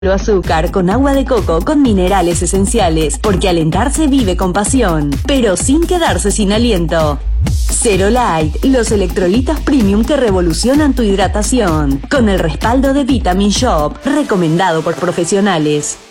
Azúcar con agua de coco con minerales esenciales, porque alentarse vive con pasión, pero sin quedarse sin aliento. Zero Light, los electrolitos premium que revolucionan tu hidratación, con el respaldo de Vitamin Shop, recomendado por profesionales.